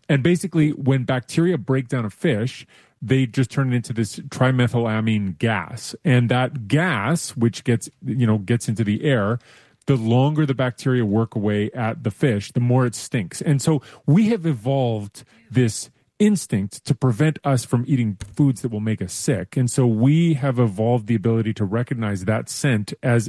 And basically, when bacteria break down a fish, they just turn it into this trimethylamine gas. And that gas, which gets into the air, the longer the bacteria work away at the fish, the more it stinks. And so we have evolved this instinct to prevent us from eating foods that will make us sick. And so we have evolved the ability to recognize that scent as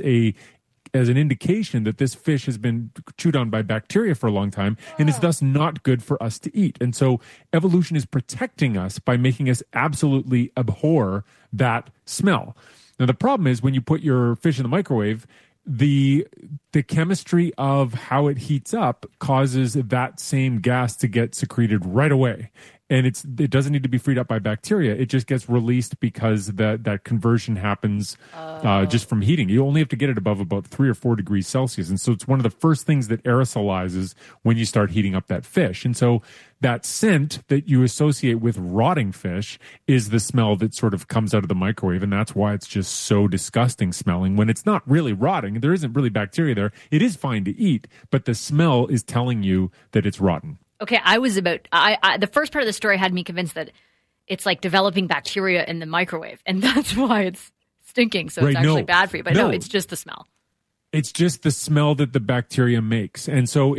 an indication that this fish has been chewed on by bacteria for a long time and is thus not good for us to eat. And so evolution is protecting us by making us absolutely abhor that smell. Now, the problem is when you put your fish in the microwave, the chemistry of how it heats up causes that same gas to get secreted right away. And it doesn't need to be freed up by bacteria. It just gets released because that conversion happens just from heating. You only have to get it above about 3 or 4 degrees Celsius. And so it's one of the first things that aerosolizes when you start heating up that fish. And so that scent that you associate with rotting fish is the smell that sort of comes out of the microwave. And that's why it's just so disgusting smelling when it's not really rotting. There isn't really bacteria there. It is fine to eat, but the smell is telling you that it's rotten. Okay, the first part of the story had me convinced that it's like developing bacteria in the microwave, and that's why it's stinking, so it's actually bad for you. But no, it's just the smell. It's just the smell that the bacteria makes. And so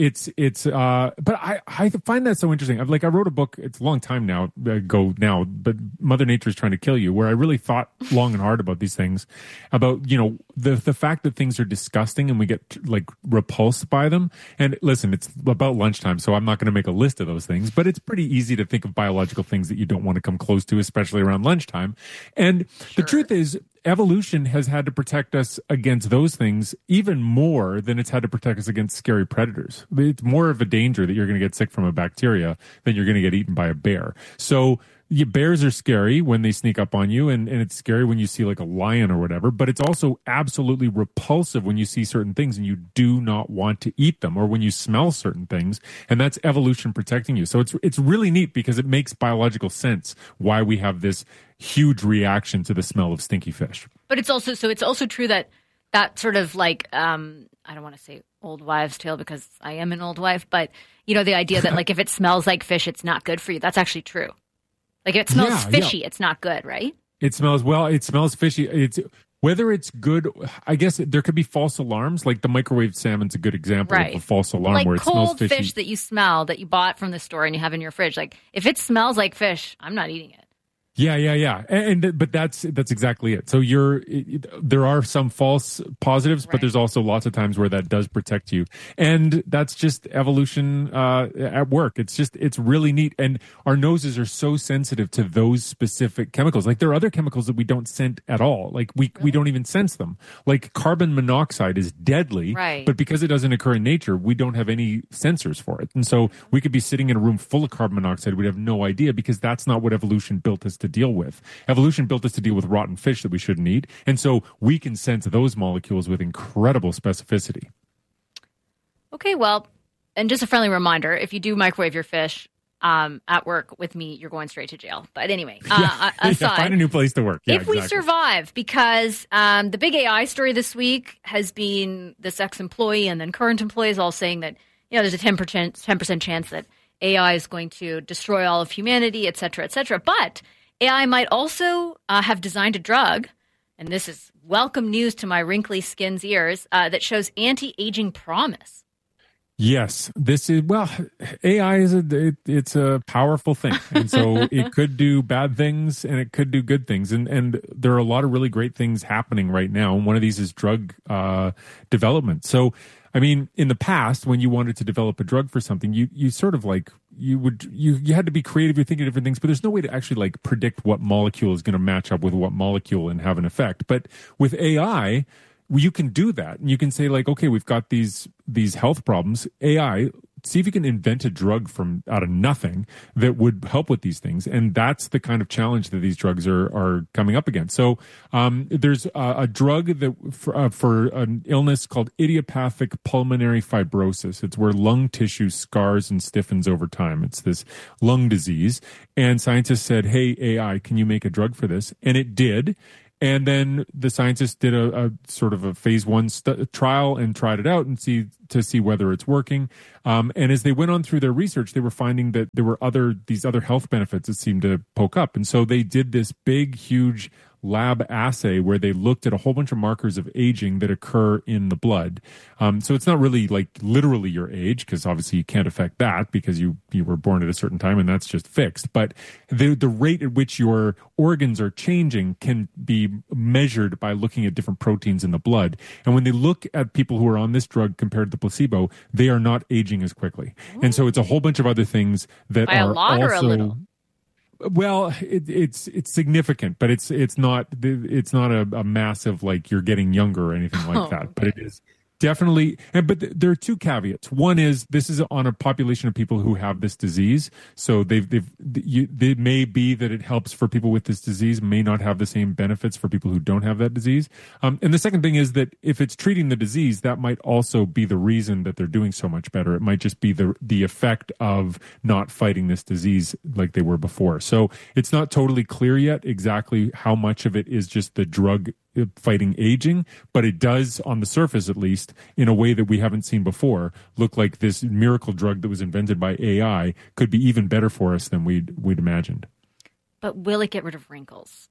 but I find that so interesting. I wrote a book, it's a long time ago now, but Mother Nature is trying to kill you, where I really thought long and hard about these things, about, the fact that things are disgusting and we get repulsed by them. And listen, it's about lunchtime, so I'm not going to make a list of those things, but it's pretty easy to think of biological things that you don't want to come close to, especially around lunchtime. And the truth is, evolution has had to protect us against those things even more than it's had to protect us against scary predators. It's more of a danger that you're going to get sick from a bacteria than you're going to get eaten by a bear. So bears are scary when they sneak up on you, and it's scary when you see like a lion or whatever, but it's also absolutely repulsive when you see certain things and you do not want to eat them, or when you smell certain things, and that's evolution protecting you. So it's really neat because it makes biological sense why we have this huge reaction to the smell of stinky fish. But it's also true that sort of I don't want to say old wives' tale because I am an old wife, but the idea that if it smells like fish, it's not good for you. That's actually true. If it smells fishy, it's not good, right? It smells fishy. Whether it's good, I guess there could be false alarms. Like the microwave salmon's a good example of a false alarm where it smells fishy. Like cold fish that you smell that you bought from the store and you have in your fridge. If it smells like fish, I'm not eating it. Yeah. But that's exactly it. So there are some false positives, but there's also lots of times where that does protect you. And that's just evolution at work. It's really neat. And our noses are so sensitive to those specific chemicals. There are other chemicals that we don't scent at all. We don't even sense them. Carbon monoxide is deadly, but because it doesn't occur in nature, we don't have any sensors for it. And so we could be sitting in a room full of carbon monoxide. We'd have no idea because that's not what evolution built us to deal with. Evolution built us to deal with rotten fish that we shouldn't eat. And so we can sense those molecules with incredible specificity. Okay, well, and just a friendly reminder, if you do microwave your fish at work with me, you're going straight to jail. But anyway, aside, find a new place to work. If we survive, because the big AI story this week has been this ex-employee and then current employees all saying that there's a 10% chance that AI is going to destroy all of humanity, et cetera, et cetera. But AI might also have designed a drug, and this is welcome news to my wrinkly skin's ears, that shows anti-aging promise. Yes, AI it's a powerful thing. And so it could do bad things and it could do good things. And there are a lot of really great things happening right now. And one of these is drug development. So, in the past, when you wanted to develop a drug for something, you sort of you had to be creative. You're thinking of different things, but there's no way to actually predict what molecule is going to match up with what molecule and have an effect. But with AI, you can do that. And you can say okay, we've got these health problems. AI, see if you can invent a drug from out of nothing that would help with these things. And that's the kind of challenge that these drugs are coming up against. So there's a drug that for an illness called idiopathic pulmonary fibrosis. It's where lung tissue scars and stiffens over time. It's this lung disease. And scientists said, hey, AI, can you make a drug for this? And it did. And then the scientists did a sort of a phase 1 trial and tried it out and to see whether it's working. And as they went on through their research, they were finding that there were these other health benefits that seemed to poke up. And so they did this big, huge lab assay where they looked at a whole bunch of markers of aging that occur in the blood. So it's not really like literally your age, because obviously you can't affect that because you were born at a certain time and that's just fixed. But the rate at which your organs are changing can be measured by looking at different proteins in the blood. And when they look at people who are on this drug compared to placebo, they are not aging as quickly. And so it's a whole bunch of other things that by are a lot also, or a little? Well, it's significant, but it's not a massive, like you're getting younger or anything like that. But it is definitely. But there are two caveats. One is this is on a population of people who have this disease, so they may be that it helps for people with this disease, may not have the same benefits for people who don't have that disease. And the second thing is that if it's treating the disease, that might also be the reason that they're doing so much better. It might just be the effect of not fighting this disease like they were before. So it's not totally clear yet exactly how much of it is just the drug fighting aging, but it does, on the surface at least, in a way that we haven't seen before, look like this miracle drug that was invented by AI could be even better for us than we'd imagined. But will it get rid of wrinkles?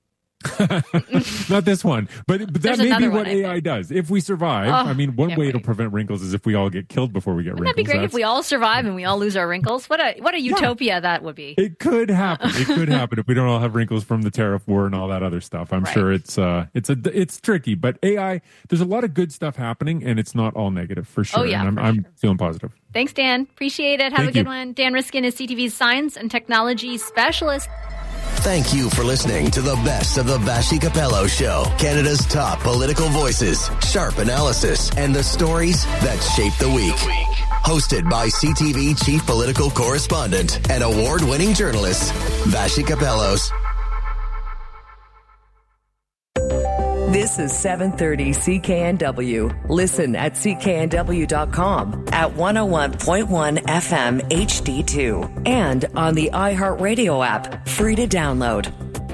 Not this one, but that may be what AI does. If we survive, one way to prevent wrinkles is if we all get killed before we get wrinkles. That'd be great if we all survive and we all lose our wrinkles. What a utopia that would be. It could happen. It could happen if we don't all have wrinkles from the tariff war and all that other stuff. I'm sure it's tricky, but AI, there's a lot of good stuff happening, and it's not all negative for sure. I'm feeling positive. Thanks, Dan. Appreciate it. Have a good one. Dan Riskin is CTV's science and technology specialist. Thank you for listening to the best of the Vassy Capello Show. Canada's top political voices, sharp analysis, and the stories that shape the week. Hosted by CTV Chief Political Correspondent and award-winning journalist, Vassy Capellos. This is 730 CKNW. Listen at cknw.com, at 101.1 FM HD2, and on the iHeartRadio app, free to download.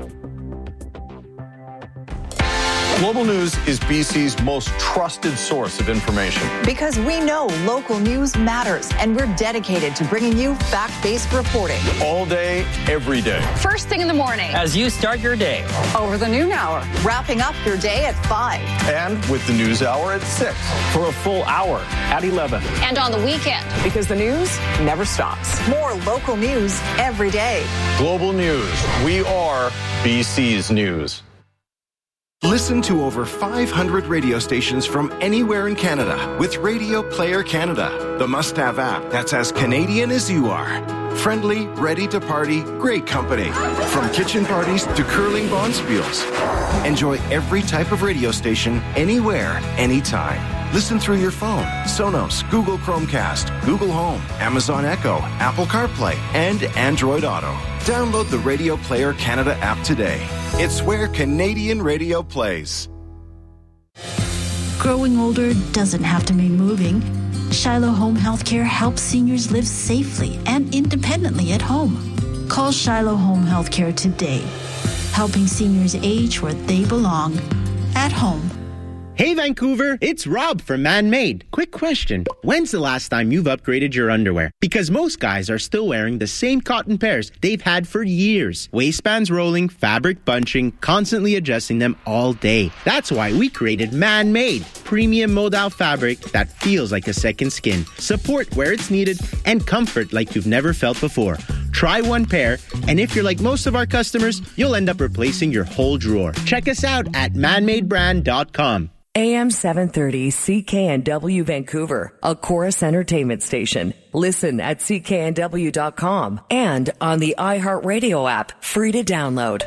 Global News is BC's most trusted source of information. Because we know local news matters, and we're dedicated to bringing you fact-based reporting. All day, every day. First thing in the morning. As you start your day. Over the noon hour. Wrapping up your day at 5. And with the news hour at 6. For a full hour at 11. And on the weekend. Because the news never stops. More local news every day. Global News. We are BC's news. Listen to over 500 radio stations from anywhere in Canada with Radio Player Canada, the must-have app that's as Canadian as you are. Friendly, ready to party, great company. From kitchen parties to curling bonspiels. Enjoy every type of radio station, anywhere, anytime. Listen through your phone, Sonos, Google Chromecast, Google Home, Amazon Echo, Apple CarPlay, and Android Auto. Download the Radio Player Canada app today. It's where Canadian radio plays. Growing older doesn't have to mean moving. Shiloh Home Healthcare helps seniors live safely and independently at home. Call Shiloh Home Healthcare today, helping seniors age where they belong, at home. Hey Vancouver, it's Rob from Man-Made. Quick question. When's the last time you've upgraded your underwear? Because most guys are still wearing the same cotton pairs they've had for years. Waistbands rolling, fabric bunching, constantly adjusting them all day. That's why we created Man-Made, premium modal fabric that feels like a second skin. Support where it's needed and comfort like you've never felt before. Try one pair, and if you're like most of our customers, you'll end up replacing your whole drawer. Check us out at manmadebrand.com. AM 730 CKNW Vancouver, a Chorus Entertainment station. Listen at cknw.com and on the iHeartRadio app, free to download.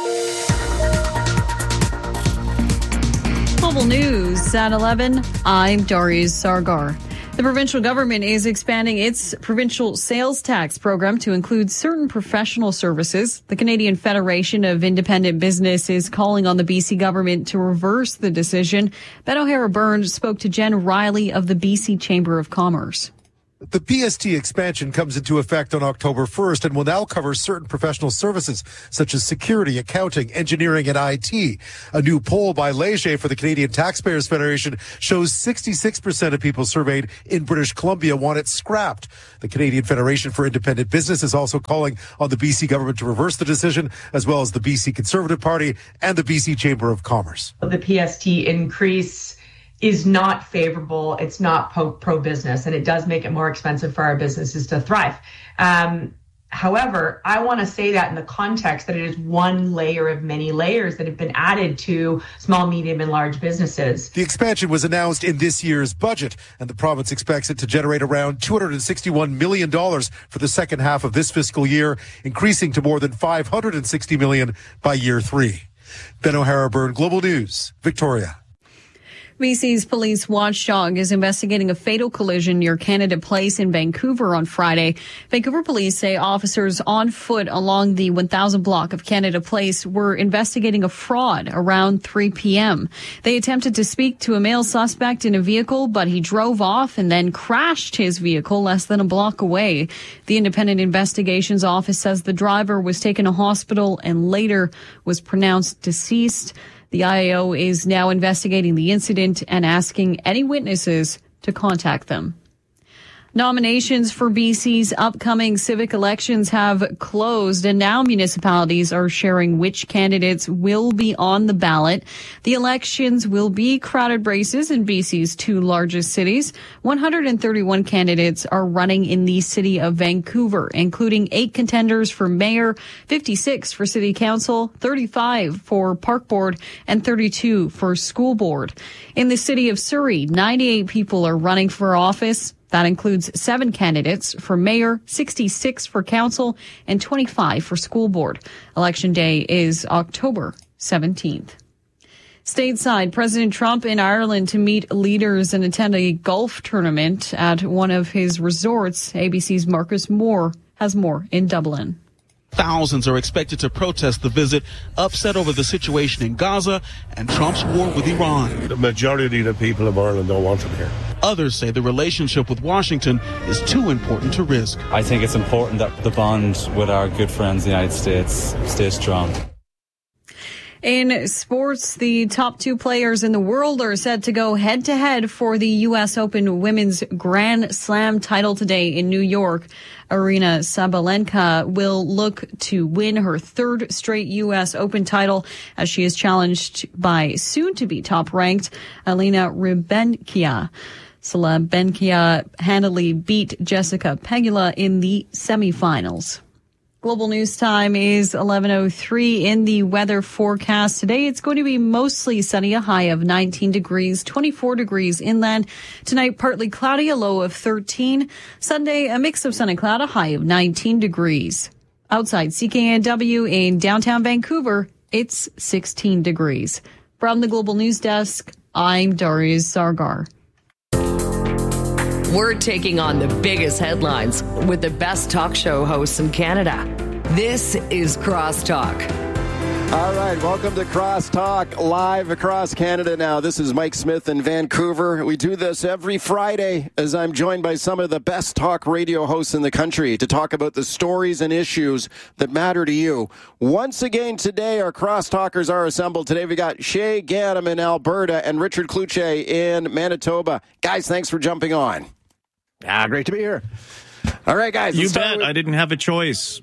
Global News at 11. I'm Darius Sargar. The provincial government is expanding its provincial sales tax program to include certain professional services. The Canadian Federation of Independent Business is calling on the BC government to reverse the decision. Ben O'Hara Burns spoke to Jen Riley of the BC Chamber of Commerce. The PST expansion comes into effect on October 1st and will now cover certain professional services such as security, accounting, engineering, and IT. A new poll by Leger for the Canadian Taxpayers Federation shows 66% of people surveyed in British Columbia want it scrapped. The Canadian Federation for Independent Business is also calling on the BC government to reverse the decision, as well as the BC Conservative Party and the BC Chamber of Commerce. The PST increase is not favorable. It's not pro-business, and it does make it more expensive for our businesses to thrive. However, I want to say that in the context that it is one layer of many layers that have been added to small, medium, and large businesses. The expansion was announced in this year's budget, and the province expects it to generate around $261 million for the second half of this fiscal year, increasing to more than $560 million by year 3. Ben O'Hara Byrne, Global News, Victoria. BC's police watchdog is investigating a fatal collision near Canada Place in Vancouver on Friday. Vancouver police say officers on foot along the 1000 block of Canada Place were investigating a fraud around 3 p.m. They attempted to speak to a male suspect in a vehicle, but he drove off and then crashed his vehicle less than a block away. The Independent Investigations Office says the driver was taken to hospital and later was pronounced deceased. The IAO is now investigating the incident and asking any witnesses to contact them. Nominations for BC's upcoming civic elections have closed, and now municipalities are sharing which candidates will be on the ballot. The elections will be crowded races in BC's 2 largest cities. 131 candidates are running in the city of Vancouver, including 8 contenders for mayor, 56 for city council, 35 for park board, and 32 for school board. In the city of Surrey, 98 people are running for office. That includes 7 candidates for mayor, 66 for council, and 25 for school board. Election day is October 17th. Stateside, President Trump in Ireland to meet leaders and attend a golf tournament at one of his resorts. ABC's Marcus Moore has more in Dublin. Thousands are expected to protest the visit, upset over the situation in Gaza and Trump's war with Iran. The majority of the people of Ireland don't want him here. Others say the relationship with Washington is too important to risk. I think it's important that the bond with our good friends, the United States, stays strong. In sports, the top 2 players in the world are set to go head-to-head for the U.S. Open Women's Grand Slam title today in New York. Aryna Sabalenka will look to win her 3rd straight U.S. Open title as she is challenged by soon-to-be top-ranked Elena Rybakina. Sabalenka handily beat Jessica Pegula in the semifinals. Global News Time is 11:03. In the weather forecast today, it's going to be mostly sunny, a high of 19 degrees, 24 degrees inland. Tonight, partly cloudy, a low of 13. Sunday, a mix of sun and cloud, a high of 19 degrees. Outside CKNW in downtown Vancouver, it's 16 degrees. From the Global News Desk, I'm Darius Sargar. We're taking on the biggest headlines with the best talk show hosts in Canada. This is Crosstalk. All right, welcome to Crosstalk, live across Canada now. This is Mike Smith in Vancouver. We do this every Friday as I'm joined by some of the best talk radio hosts in the country to talk about the stories and issues that matter to you. Once again today, our Crosstalkers are assembled. Today we got Shay Ganem in Alberta and Richard Kluche in Manitoba. Guys, thanks for jumping on. Great to be here. All right, guys. You bet. I didn't have a choice.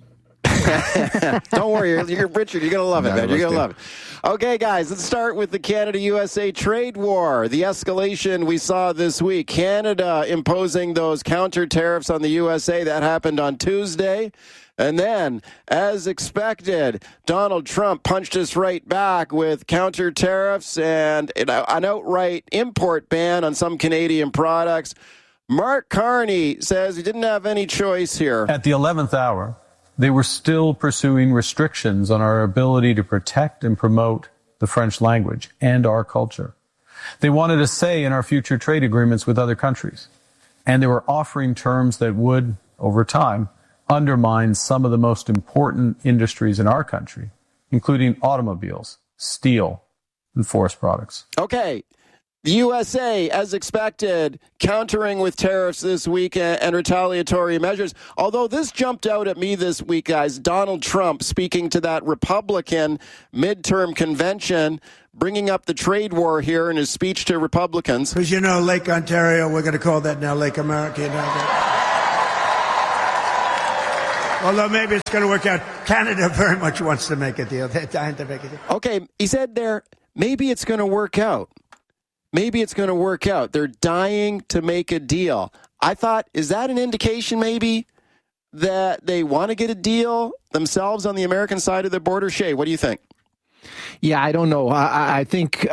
Don't worry, you're Richard. You're going to love it, man. You're going to love it. Okay, guys, let's start with the Canada-USA trade war. The escalation we saw this week. Canada imposing those counter tariffs on the USA. That happened on Tuesday. And then, as expected, Donald Trump punched us right back with counter tariffs and an outright import ban on some Canadian products. Mark Carney says he didn't have any choice here. At the 11th hour, they were still pursuing restrictions on our ability to protect and promote the French language and our culture. They wanted a say in our future trade agreements with other countries. And they were offering terms that would, over time, undermine some of the most important industries in our country, including automobiles, steel, and forest products. Okay. The USA, as expected, countering with tariffs this week and retaliatory measures. Although this jumped out at me this week, guys, Donald Trump speaking to that Republican midterm convention, bringing up the trade war here in his speech to Republicans. Because, Lake Ontario, we're going to call that now Lake America. Although maybe it's going to work out. Canada very much wants to make a deal. They're dying to make a deal. Okay, he said there, maybe it's going to work out. Maybe it's going to work out. They're dying to make a deal. I thought, is that an indication maybe that they want to get a deal themselves on the American side of the border? Shay, what do you think? Yeah, I don't know. I think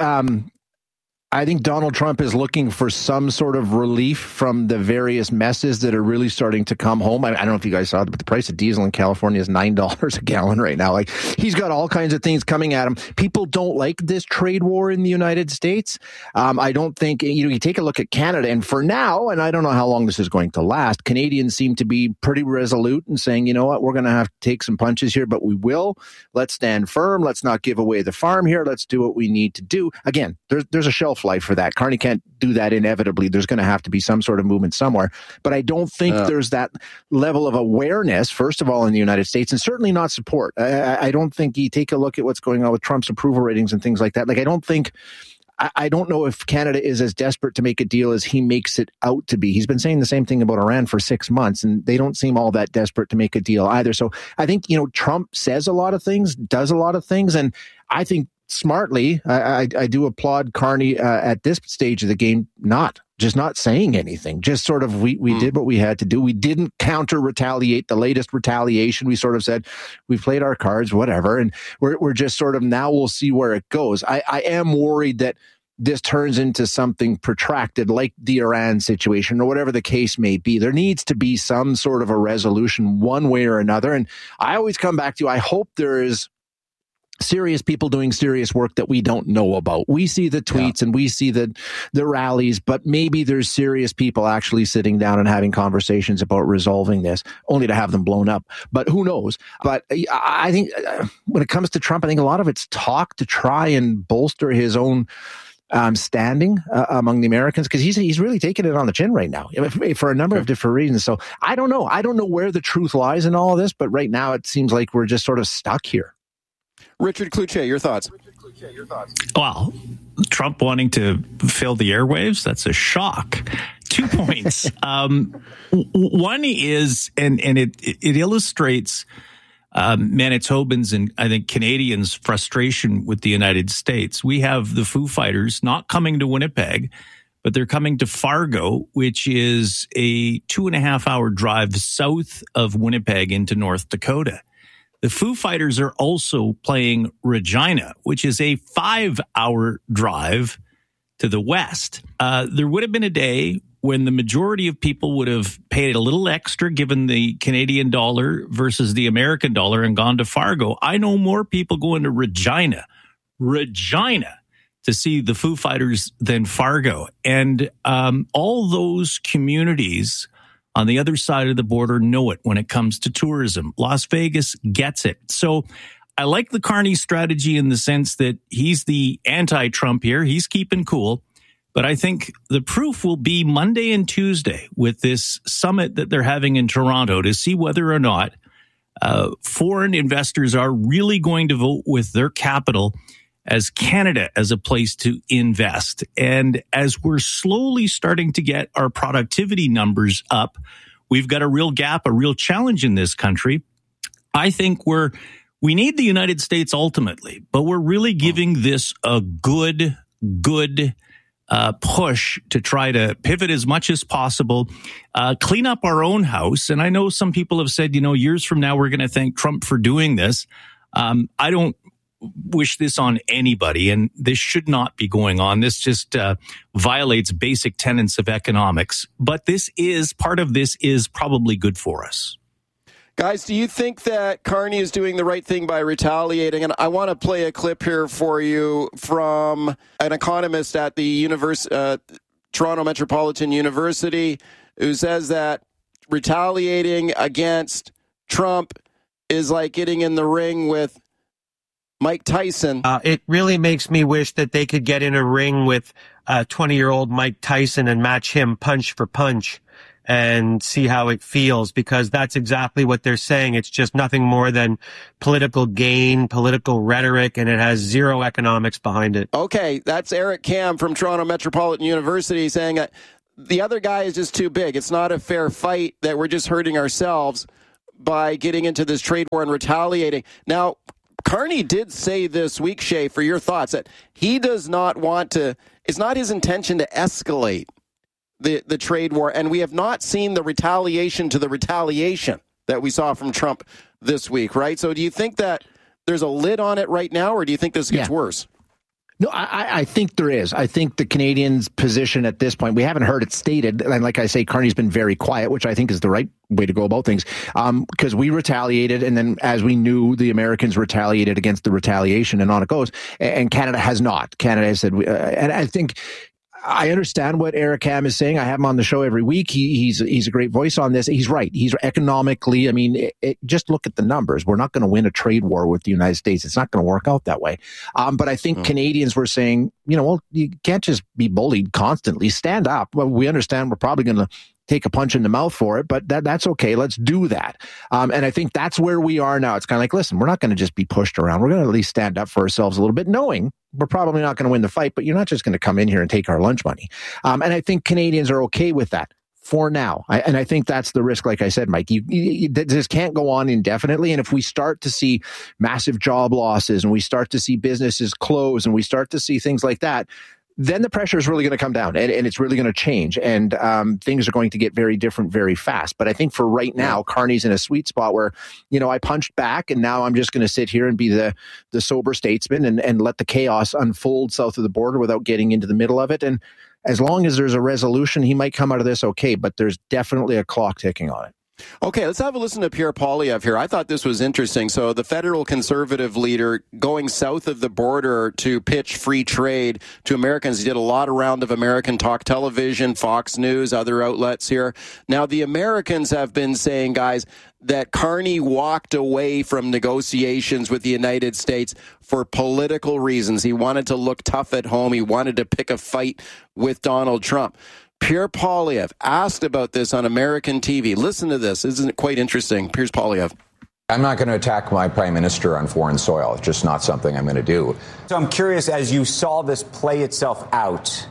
Donald Trump is looking for some sort of relief from the various messes that are really starting to come home. I don't know if you guys saw it, but the price of diesel in California is $9 a gallon right now. Like, he's got all kinds of things coming at him. People don't like this trade war in the United States. I don't think, you take a look at Canada, and for now, and I don't know how long this is going to last, Canadians seem to be pretty resolute in saying, you know what, we're going to have to take some punches here, but we will. Let's stand firm. Let's not give away the farm here. Let's do what we need to do. Again, there's a shelf life for that. Carney can't do that inevitably. There's going to have to be some sort of movement somewhere. But I don't think there's that level of awareness, first of all, in the United States, and certainly not support. I don't think you take a look at what's going on with Trump's approval ratings and things like that. Like, I don't know if Canada is as desperate to make a deal as he makes it out to be. He's been saying the same thing about Iran for 6 months, and they don't seem all that desperate to make a deal either. So I think, Trump says a lot of things, does a lot of things, and I think smartly, I do applaud Carney at this stage of the game, not saying anything, just sort of, we did what we had to do. We didn't counter-retaliate the latest retaliation. We sort of said, we've played our cards, whatever, and we're just sort of, now we'll see where it goes. I am worried that this turns into something protracted like the Iran situation or whatever the case may be. There needs to be some sort of a resolution one way or another. And I always come back to, I hope there is serious people doing serious work that we don't know about. We see the tweets and we see the rallies, but maybe there's serious people actually sitting down and having conversations about resolving this, only to have them blown up. But who knows? But I think when it comes to Trump, I think a lot of it's talk to try and bolster his own standing among the Americans, because he's really taking it on the chin right now for a number of different reasons. So I don't know. I don't know where the truth lies in all of this, but right now it seems like we're just sort of stuck here. Richard Cloutier, your thoughts? Well, Trump wanting to fill the airwaves, that's a shock. 2 points. One is, and it illustrates Manitobans and I think Canadians' frustration with the United States. We have the Foo Fighters not coming to Winnipeg, but they're coming to Fargo, which is a 2.5-hour drive south of Winnipeg into North Dakota. The Foo Fighters are also playing Regina, which is a 5-hour drive to the west. There would have been a day when the majority of people would have paid a little extra given the Canadian dollar versus the American dollar and gone to Fargo. I know more people going to Regina to see the Foo Fighters than Fargo. And all those communities on the other side of the border know it when it comes to tourism. Las Vegas gets it. So I like the Carney strategy in the sense that he's the anti-Trump here. He's keeping cool. But I think the proof will be Monday and Tuesday with this summit that they're having in Toronto to see whether or not foreign investors are really going to vote with their capital as Canada as a place to invest. And as we're slowly starting to get our productivity numbers up, we've got a real gap, a real challenge in this country. I think we need the United States ultimately, but we're really giving this a good push to try to pivot as much as possible, clean up our own house. And I know some people have said, years from now, we're going to thank Trump for doing this. I don't wish this on anybody, and this should not be going on. This just violates basic tenets of economics. But part of this is probably good for us. Guys, do you think that Carney is doing the right thing by retaliating? And I want to play a clip here for you from an economist at the Toronto Metropolitan University who says that retaliating against Trump is like getting in the ring with Mike Tyson. It really makes me wish that they could get in a ring with 20-year-old Mike Tyson and match him punch for punch and see how it feels, because that's exactly what they're saying. It's just nothing more than political gain, political rhetoric, and it has zero economics behind it. Okay, that's Eric Kam from Toronto Metropolitan University saying that the other guy is just too big. It's not a fair fight, that we're just hurting ourselves by getting into this trade war and retaliating. Now, Carney did say this week, Shay, for your thoughts, that he does not want to, it's not his intention to escalate the trade war, and we have not seen the retaliation to the retaliation that we saw from Trump this week, right? So do you think that there's a lid on it right now, or do you think this gets worse? No, I think there is. I think the Canadians' position at this point, we haven't heard it stated, and like I say, Carney's been very quiet, which I think is the right way to go about things, because we retaliated, and then as we knew, the Americans retaliated against the retaliation, and on it goes, and Canada has not. Canada has said, and I think I understand what Eric Kam is saying. I have him on the show every week. He's a great voice on this. He's right. He's economically, I mean, just look at the numbers. We're not going to win a trade war with the United States. It's not going to work out that way. But I think Canadians were saying, well, you can't just be bullied constantly. Stand up. Well, we understand we're probably going to take a punch in the mouth for it, but that's okay. Let's do that. And I think that's where we are now. It's kind of like, listen, we're not going to just be pushed around. We're going to at least stand up for ourselves a little bit, knowing we're probably not going to win the fight, but you're not just going to come in here and take our lunch money. And I think Canadians are okay with that for now. And I think that's the risk. Like I said, Mike, this can't go on indefinitely. And if we start to see massive job losses, and we start to see businesses close, and we start to see things like that, then the pressure is really going to come down, and it's really going to change, and things are going to get very different very fast. But I think for right now, Carney's in a sweet spot where, I punched back, and now I'm just going to sit here and be the sober statesman and let the chaos unfold south of the border without getting into the middle of it. And as long as there's a resolution, he might come out of this okay, but there's definitely a clock ticking on it. Okay, let's have a listen to Pierre Poilievre here. I thought this was interesting. So the federal conservative leader going south of the border to pitch free trade to Americans. He did a lot around of American talk television, Fox News, other outlets here. Now, the Americans have been saying, guys, that Carney walked away from negotiations with the United States for political reasons. He wanted to look tough at home. He wanted to pick a fight with Donald Trump. Pierre Poilievre asked about this on American TV. Listen to this. Isn't it quite interesting? Pierre Poilievre. I'm not going to attack my prime minister on foreign soil. It's just not something I'm going to do. So I'm curious, as you saw this play itself out,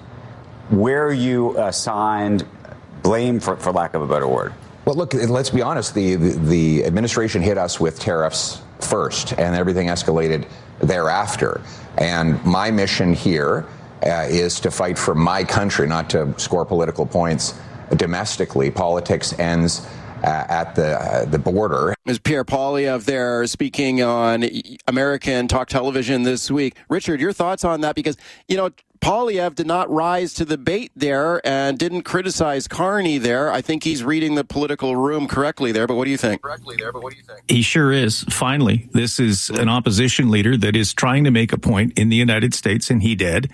where you assigned blame, for lack of a better word? Well, look, let's be honest. The administration hit us with tariffs first, and everything escalated thereafter. And my mission here is to fight for my country, not to score political points domestically. Politics ends at the border. Is Pierre Poilievre there speaking on American talk television this week? Richard, your thoughts on that? Because, Poilievre did not rise to the bait there and didn't criticize Carney there. I think he's reading the political room correctly there, but what do you think? He sure is. Finally, this is an opposition leader that is trying to make a point in the United States, and he did.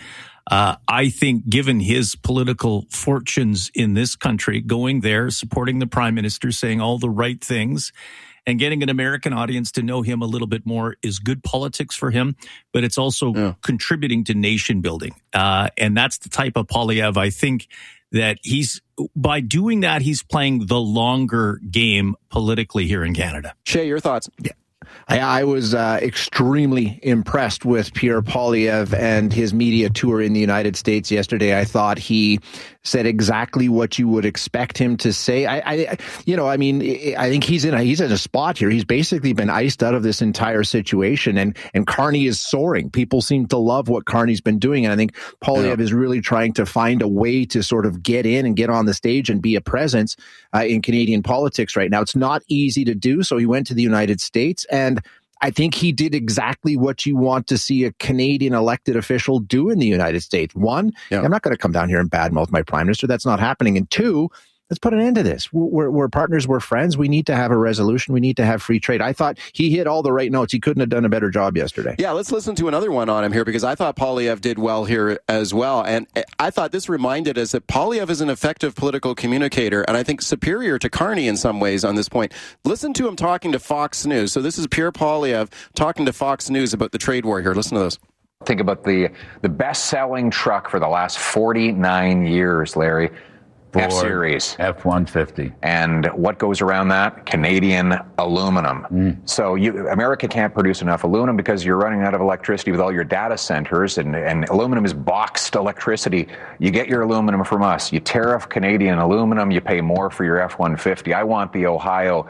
I think given his political fortunes in this country, going there, supporting the prime minister, saying all the right things, and getting an American audience to know him a little bit more is good politics for him, but it's also contributing to nation building. And that's the type of Poilievre I think that by doing that, he's playing the longer game politically here in Canada. Shay, your thoughts? Yeah. I was extremely impressed with Pierre Poilievre and his media tour in the United States yesterday. I thought he said exactly what you would expect him to say. I think he's in a spot here. He's basically been iced out of this entire situation, and Carney is soaring. People seem to love what Carney's been doing, and I think Poilievre is really trying to find a way to sort of get in and get on the stage and be a presence in Canadian politics right now. It's not easy to do, so he went to the United States, and I think he did exactly what you want to see a Canadian elected official do in the United States. One, I'm not going to come down here and badmouth my prime minister. That's not happening. And two, Let's put an end to this. We're partners. We're friends. We need to have a resolution. We need to have free trade. I thought he hit all the right notes. He couldn't have done a better job yesterday. Yeah, let's listen to another one on him here, because I thought Poilievre did well here as well. And I thought this reminded us that Poilievre is an effective political communicator, and I think superior to Carney in some ways on this point. Listen to him talking to Fox News. So this is Pierre Poilievre talking to Fox News about the trade war here. Listen to this. Think about the best-selling truck for the last 49 years, Larry. F-Series. F-150. And what goes around that? Canadian aluminum. So America can't produce enough aluminum because you're running out of electricity with all your data centers, and aluminum is boxed electricity. You get your aluminum from us. You tariff Canadian aluminum, you pay more for your F-150. I want the Ohio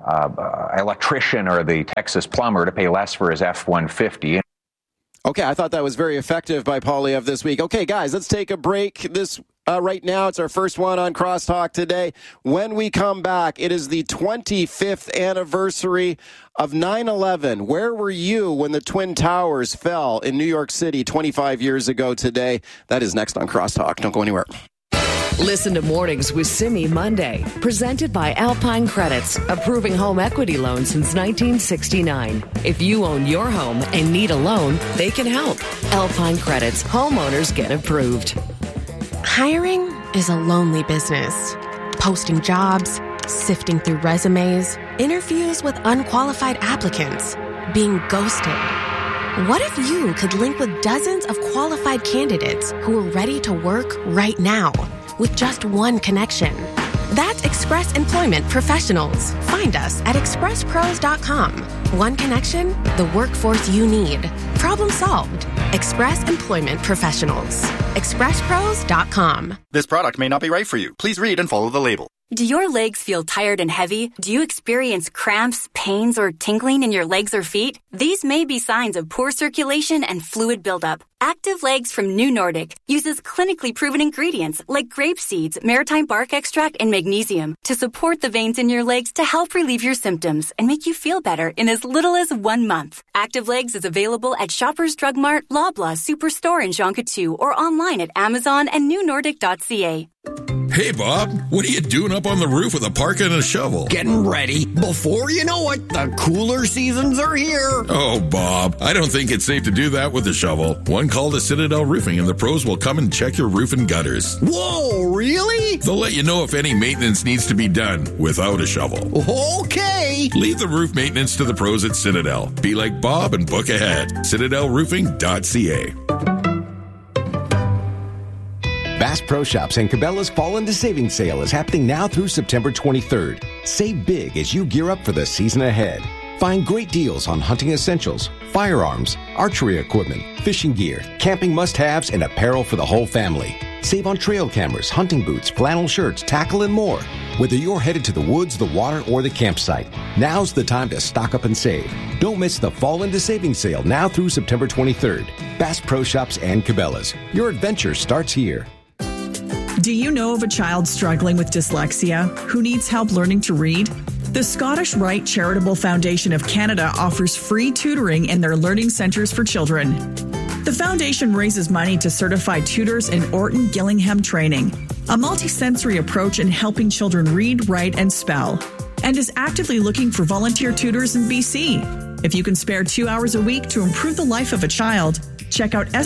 electrician or the Texas plumber to pay less for his F-150. Okay, I thought that was very effective by Poilievre this week. Okay, guys, let's take a break. Right now, it's our first one on Crosstalk today. When we come back, it is the 25th anniversary of 9/11. Where were you when the Twin Towers fell in New York City 25 years ago today? That is next on Crosstalk. Don't go anywhere. Listen to Mornings with Simi Monday, presented by Alpine Credits, approving home equity loans since 1969. If you own your home and need a loan, they can help. Alpine Credits, homeowners get approved. Hiring is a lonely business. Posting jobs, sifting through resumes, interviews with unqualified applicants, being ghosted. What if you could link with dozens of qualified candidates who are ready to work right now with just one connection? That's Express Employment Professionals. Find us at expresspros.com. One connection, the workforce you need. Problem solved. Express Employment Professionals. expresspros.com. This product may not be right for you. Please read and follow the label. Do your legs feel tired and heavy? Do you experience cramps, pains, or tingling in your legs or feet? These may be signs of poor circulation and fluid buildup. Active Legs from New Nordic uses clinically proven ingredients like grape seeds, maritime bark extract, and magnesium to support the veins in your legs to help relieve your symptoms and make you feel better in as little as 1 month. Active Legs is available at Shoppers Drug Mart, Loblaw Superstore in Jean Coutu, or online at Amazon and newnordic.ca. Hey, Bob, what are you doing up on the roof with a parka and a shovel? Getting ready. Before you know it, the cooler seasons are here. Oh, Bob, I don't think it's safe to do that with a shovel. One call to Citadel Roofing and the pros will come and check your roof and gutters. Whoa, really? They'll let you know if any maintenance needs to be done without a shovel. Okay. Leave the roof maintenance to the pros at Citadel. Be like Bob and book ahead. CitadelRoofing.ca. Bass Pro Shops and Cabela's Fall into Savings Sale is happening now through September 23rd. Save big as you gear up for the season ahead. Find great deals on hunting essentials, firearms, archery equipment, fishing gear, camping must-haves, and apparel for the whole family. Save on trail cameras, hunting boots, flannel shirts, tackle, and more. Whether you're headed to the woods, the water, or the campsite, now's the time to stock up and save. Don't miss the Fall into Savings Sale now through September 23rd. Bass Pro Shops and Cabela's. Your adventure starts here. Do you know of a child struggling with dyslexia who needs help learning to read? The Scottish Rite Charitable Foundation of Canada offers free tutoring in their learning centres for children. The foundation raises money to certify tutors in Orton Gillingham training, a multisensory approach in helping children read, write, and spell, and is actively looking for volunteer tutors in BC. If you can spare 2 hours a week to improve the life of a child, check out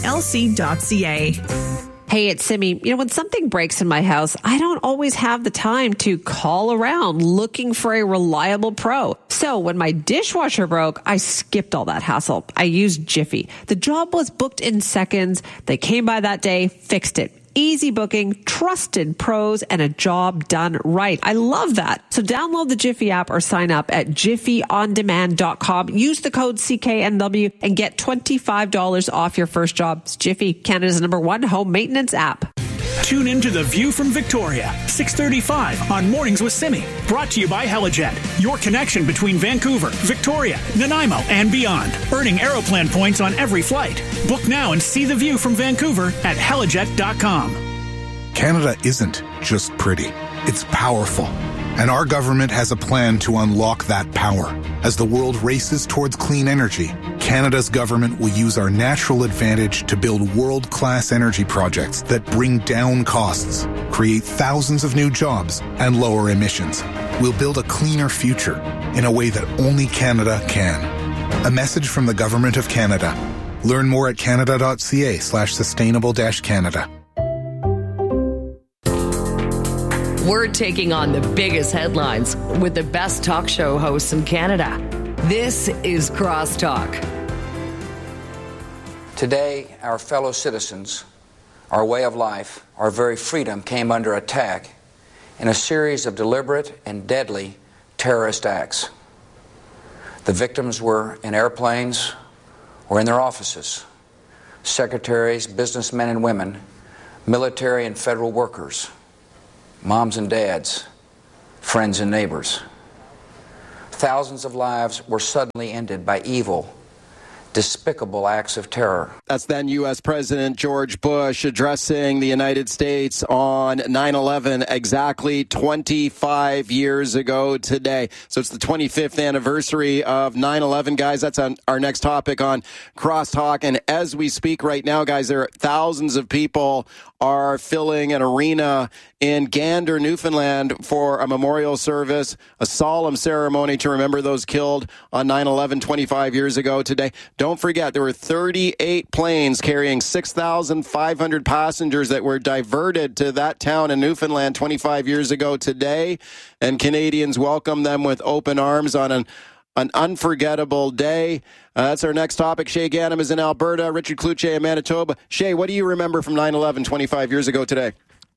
srlc.ca. Hey, it's Simi. You know, when something breaks in my house, I don't always have the time to call around looking for a reliable pro. So when my dishwasher broke, I skipped all that hassle. I used Jiffy. The job was booked in seconds. They came by that day, fixed it. Easy booking, trusted pros, and a job done right. I love that. So download the Jiffy app or sign up at jiffyondemand.com. Use the code CKNW and get $25 off your first job. It's Jiffy, Canada's #1 home maintenance app. Tune in to The View from Victoria, 6:35 on Mornings with Simi. Brought to you by Helijet, your connection between Vancouver, Victoria, Nanaimo, and beyond. Earning Aeroplan points on every flight. Book now and see the view from Vancouver at helijet.com. Canada isn't just pretty. It's powerful. And our government has a plan to unlock that power. As the world races towards clean energy, Canada's government will use our natural advantage to build world-class energy projects that bring down costs, create thousands of new jobs, and lower emissions. We'll build a cleaner future in a way that only Canada can. A message from the Government of Canada. Learn more at canada.ca/sustainable-Canada. We're taking on the biggest headlines with the best talk show hosts in Canada. This is Crosstalk. Today, our fellow citizens, our way of life, our very freedom came under attack in a series of deliberate and deadly terrorist acts. The victims were in airplanes or in their offices, secretaries, businessmen and women, military and federal workers, moms and dads, friends and neighbors. Thousands of lives were suddenly ended by evil, despicable acts of terror. That's then U.S. President George Bush addressing the United States on 9/11 exactly 25 years ago today. So it's the 25th anniversary of 9/11, guys. That's on our next topic on Crosstalk. And as we speak right now, guys, there are thousands of people are filling an arena in Gander, Newfoundland for a memorial service, a solemn ceremony to remember those killed on 9/11 25 years ago today. Don't forget, there were 38 planes carrying 6,500 passengers that were diverted to that town in Newfoundland 25 years ago today, and Canadians welcomed them with open arms on an unforgettable day. That's our next topic. Shay Ganem is in Alberta. Richard Cloutier in Manitoba. Shay, what do you remember from 9/11 25 years ago today?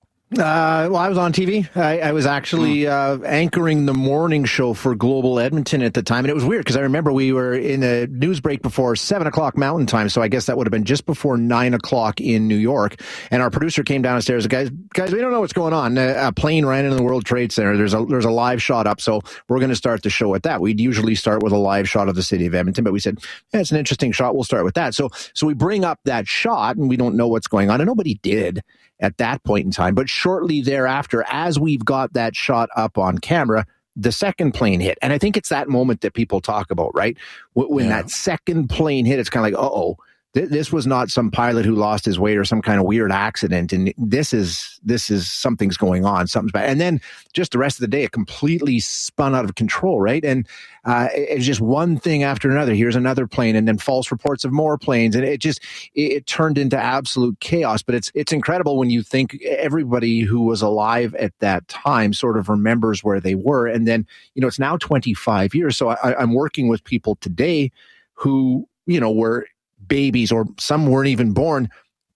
Well, I was on TV. I was actually anchoring the morning show for Global Edmonton at the time. And it was weird because I remember we were in a news break before 7 o'clock Mountain Time. So I guess that would have been just before 9 o'clock in New York. And our producer came downstairs. Guys, we don't know what's going on. A plane ran into the World Trade Center. There's a live shot up. So we're going to start the show at that. We'd usually start with a live shot of the city of Edmonton, but we said, yeah, it's an interesting shot. We'll start with that. So we bring up that shot and we don't know what's going on. And nobody did at that point in time. But shortly thereafter, as we've got that shot up on camera, the second plane hit. And I think it's that moment that people talk about, right? When that second plane hit, it's kind of like, uh-oh, this was not some pilot who lost his way or some kind of weird accident. And this is something's going on. Something's bad. And then just the rest of the day, it completely spun out of control, right? And it's just one thing after another. Here's another plane and then false reports of more planes. And it turned into absolute chaos. But it's incredible when you think everybody who was alive at that time sort of remembers where they were. And then, it's now 25 years. So I'm working with people today who, were babies or some weren't even born.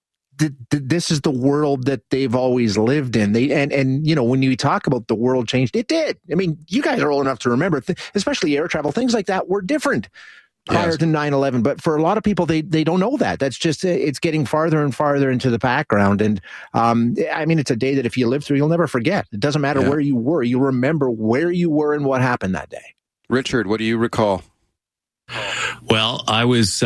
This is the world that they've always lived in. When you talk about the world changed, it did. I mean, you guys are old enough to remember, especially air travel, things like that were different prior to 9/11. But for a lot of people, they don't know that. That's just, it's getting farther and farther into the background. And it's a day that if you live through, you'll never forget. It doesn't matter where you were. You remember where you were and what happened that day. Richard, what do you recall? Well, I was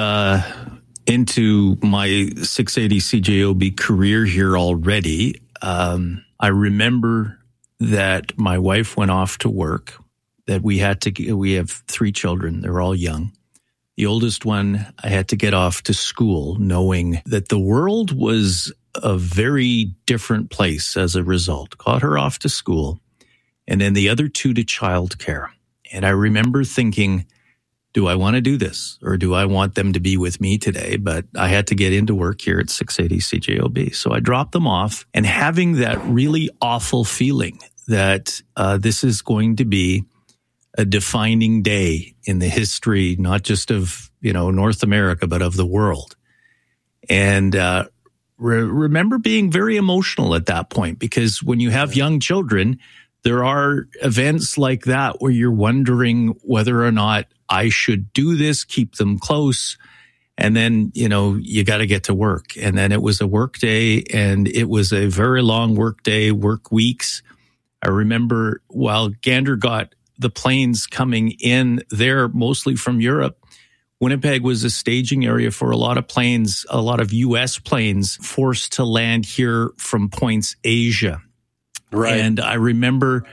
into my 680 CJOB career here already. I remember that my wife went off to work, that we have 3 children. They're all young. The oldest one, I had to get off to school knowing that the world was a very different place as a result. Got her off to school, and then the other 2 to childcare. And I remember thinking, do I want to do this or do I want them to be with me today? But I had to get into work here at 680 CJOB. So I dropped them off and having that really awful feeling that this is going to be a defining day in the history, not just of, North America, but of the world. And remember being very emotional at that point, because when you have young children, there are events like that where you're wondering whether or not I should do this, keep them close. And then, you got to get to work. And then it was a work day, and it was a very long work day, work weeks. I remember while Gander got the planes coming in there, mostly from Europe, Winnipeg was a staging area for a lot of planes, a lot of U.S. planes forced to land here from points Asia. Right. And I remember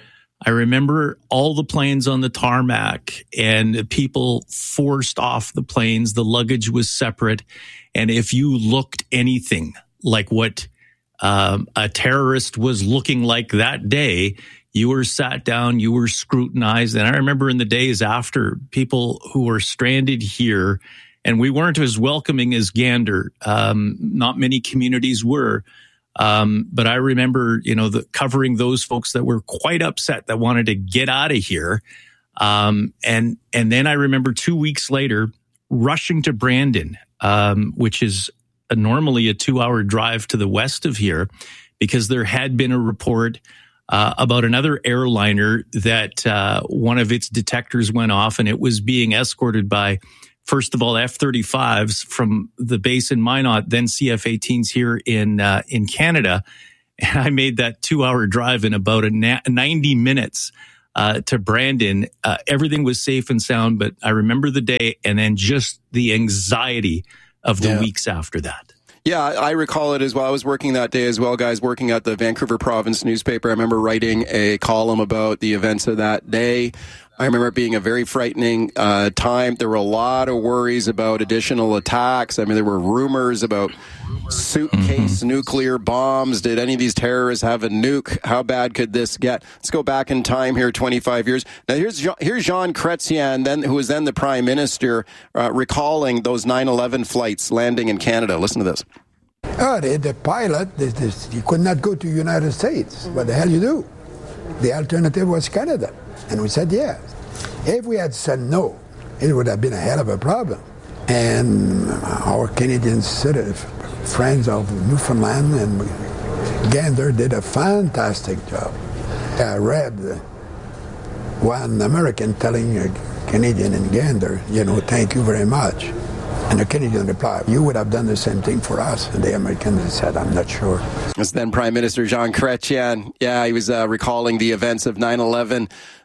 all the planes on the tarmac and people forced off the planes. The luggage was separate. And if you looked anything like what a terrorist was looking like that day, you were sat down, you were scrutinized. And I remember in the days after, people who were stranded here, and we weren't as welcoming as Gander. Not many communities were. But I remember, covering those folks that were quite upset, that wanted to get out of here. And then I remember 2 weeks later rushing to Brandon, which is normally a 2-hour drive to the west of here, because there had been a report about another airliner that one of its detectors went off, and it was being escorted by, first of all, F-35s from the base in Minot, then CF-18s here in Canada. And I made that 2-hour drive in about 90 minutes to Brandon. Everything was safe and sound, but I remember the day and then just the anxiety of the weeks after that. Yeah, I recall it as well. I was working that day as well, guys, working at the Vancouver Province newspaper. I remember writing a column about the events of that day. I remember it being a very frightening time. There were a lot of worries about additional attacks. I mean, there were rumors about suitcase nuclear bombs. Did any of these terrorists have a nuke? How bad could this get? Let's go back in time here, 25 years. Now, here's Jean Chrétien, who was then the Prime Minister, recalling those 9/11 flights landing in Canada. Listen to this. The pilot, he could not go to the United States. What the hell you do? The alternative was Canada. And we said yes. If we had said no, it would have been a hell of a problem. And our Canadian friends of Newfoundland and Gander did a fantastic job. I read one American telling a Canadian in Gander, thank you very much. And the Canadian replied, you would have done the same thing for us. And the Americans said, I'm not sure. As then Prime Minister Jean Chrétien, he was recalling the events of 9/11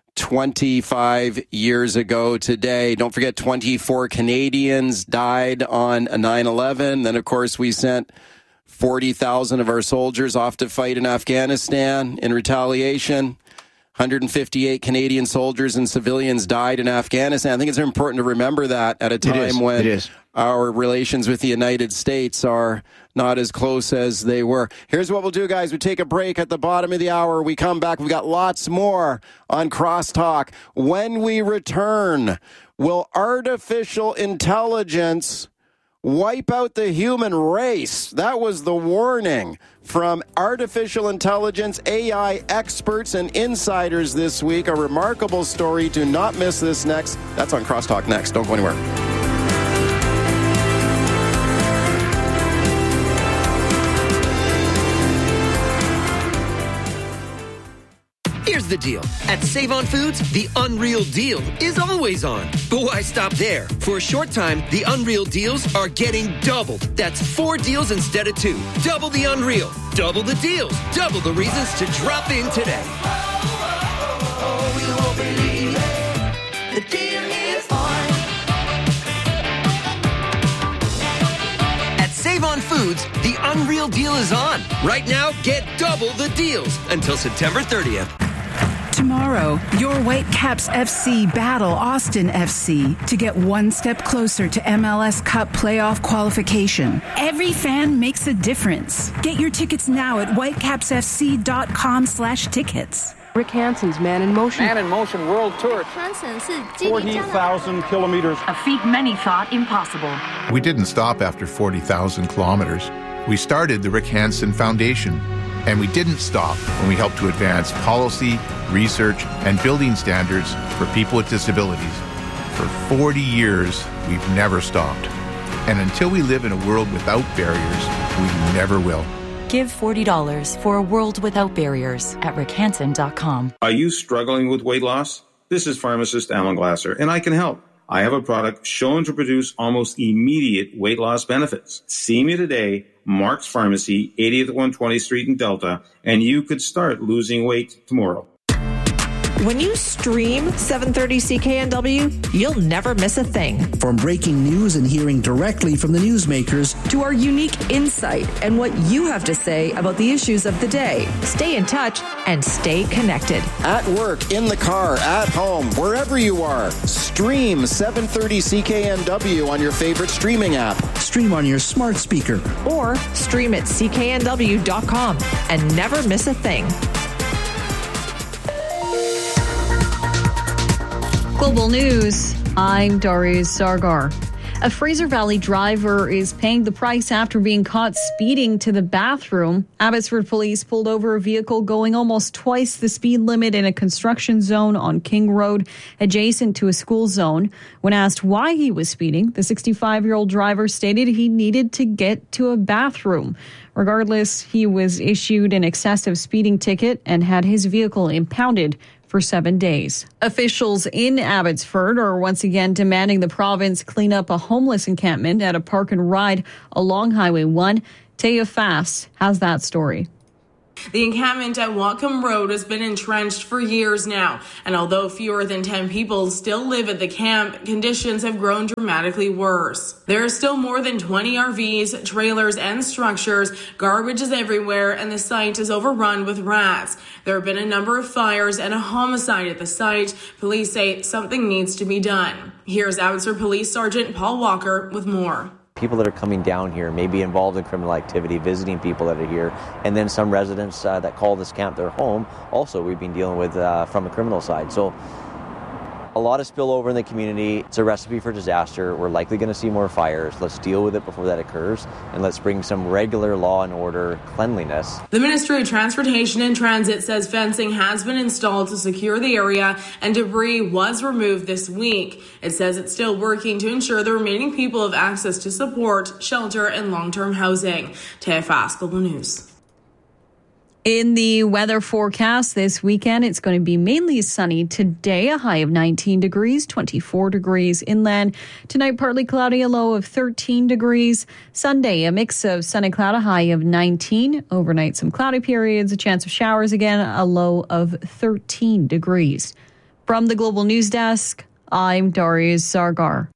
25 years ago today. Don't forget, 24 Canadians died on 9/11. Then, of course, we sent 40,000 of our soldiers off to fight in Afghanistan in retaliation. 158 Canadian soldiers and civilians died in Afghanistan. I think it's important to remember that at a time when our relations with the United States are not as close as they were. Here's what we'll do, guys. We take a break at the bottom of the hour. We come back. We've got lots more on Crosstalk. When we return, will artificial intelligence wipe out the human race? That was the warning from artificial intelligence, AI experts and insiders this week. A remarkable story. Do not miss this next. That's on Crosstalk next. Don't go anywhere. Here's the deal. At Save On Foods, the Unreal Deal is always on. But why stop there? For a short time, the Unreal Deals are getting doubled. That's 4 deals instead of 2. Double the Unreal. Double the deals. Double the reasons to drop in today. You won't believe it. The deal is on. At Save On Foods, the Unreal Deal is on. Right now, get double the deals until September 30th. Tomorrow, your Whitecaps FC battle Austin FC to get one step closer to MLS Cup playoff qualification. Every fan makes a difference. Get your tickets now at whitecapsfc.com/tickets. Rick Hansen's Man in Motion. Man in Motion World Tour. 40,000 kilometers. A feat many thought impossible. We didn't stop after 40,000 kilometers. We started the Rick Hansen Foundation. And we didn't stop when we helped to advance policy, research, and building standards for people with disabilities. For 40 years, we've never stopped. And until we live in a world without barriers, we never will. Give $40 for a world without barriers at rickhansen.com. Are you struggling with weight loss? This is pharmacist Alan Glasser, and I can help. I have a product shown to produce almost immediate weight loss benefits. See me today, Mark's Pharmacy, 80th 120th Street in Delta, and you could start losing weight tomorrow. When you stream 730 CKNW, you'll never miss a thing. From breaking news and hearing directly from the newsmakers to our unique insight and what you have to say about the issues of the day. Stay in touch and stay connected. At work, in the car, at home, wherever you are, stream 730 CKNW on your favorite streaming app. Stream on your smart speaker. Or stream at cknw.com and never miss a thing. Global News, I'm Darius Sargar. A Fraser Valley driver is paying the price after being caught speeding to the bathroom. Abbotsford police pulled over a vehicle going almost twice the speed limit in a construction zone on King Road, adjacent to a school zone. When asked why he was speeding, the 65-year-old driver stated he needed to get to a bathroom. Regardless, he was issued an excessive speeding ticket and had his vehicle impounded for 7 days. Officials in Abbotsford are once again demanding the province clean up a homeless encampment at a park and ride along Highway 1. Taya Fast has that story. The encampment at Whatcom Road has been entrenched for years now, and although fewer than 10 people still live at the camp, conditions have grown dramatically worse. There are still more than 20 RVs, trailers, and structures, garbage is everywhere, and the site is overrun with rats. There have been a number of fires and a homicide at the site. Police say something needs to be done. Here's Abbotsford Police Sergeant Paul Walker with more. People that are coming down here may be involved in criminal activity, visiting people that are here, and then some residents that call this camp their home, also we've been dealing with from the criminal side. So a lot of spillover in the community. It's a recipe for disaster. We're likely going to see more fires. Let's deal with it before that occurs, and let's bring some regular law and order cleanliness. The Ministry of Transportation and Transit says fencing has been installed to secure the area, and debris was removed this week. It says it's still working to ensure the remaining people have access to support, shelter, and long-term housing. Taya Fast, Global News. In the weather forecast this weekend, it's going to be mainly sunny today, a high of 19 degrees, 24 degrees inland. Tonight, partly cloudy, a low of 13 degrees. Sunday, a mix of sun and cloud, a high of 19. Overnight, some cloudy periods, a chance of showers again, a low of 13 degrees. From the Global News Desk, I'm Darius Sargar.